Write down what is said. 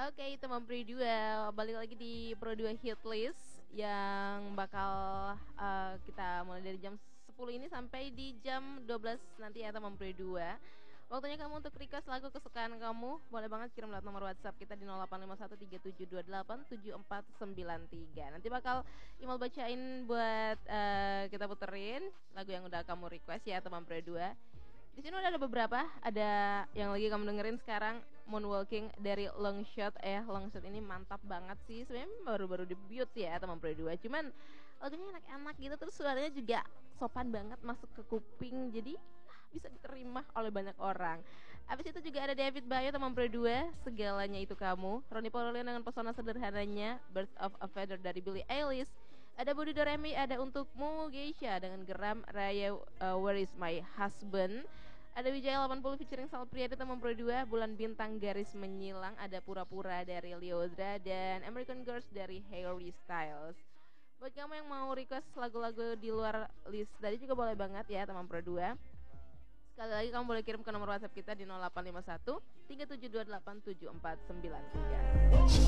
Oke, teman Pro 2, balik lagi di Pro 2 Hit List yang bakal kita mulai dari jam 10 ini sampai di jam 12 nanti ya teman Pro 2. Waktunya kamu untuk request lagu kesukaan kamu, boleh banget kirim lewat nomor WhatsApp kita di 085137287493. Nanti bakal Imal bacain buat kita puterin lagu yang udah kamu request ya teman Pro 2. Di sini udah ada beberapa, ada yang lagi kamu dengerin sekarang Moonwalking dari Longshot. Longshot ini mantap banget sih. Sebenarnya baru-baru debut ya teman Pro 2. Cuman lagunya enak-enak gitu, terus suaranya juga sopan banget masuk ke kuping. Jadi bisa diterima oleh banyak orang. Habis itu juga ada David Bayo teman Pro 2, Segalanya Itu Kamu. Ronnie Paulian dengan pesona sederhananya, Birds of a Feather dari Billie Eilish. Ada Budi Doremi, ada Untukmu, Geisha dengan Geram Raya, Where Is My Husband. Ada Wijaya 80 featuring Sal Priadi teman Pro 2, Bulan Bintang Garis Menyilang, ada Pura-Pura dari Liodra, dan American Girls dari Harry Styles. Buat kamu yang mau request lagu-lagu di luar list tadi juga boleh banget ya teman Pro 2. Sekali lagi kamu boleh kirim ke nomor WhatsApp kita di 0851 37287493.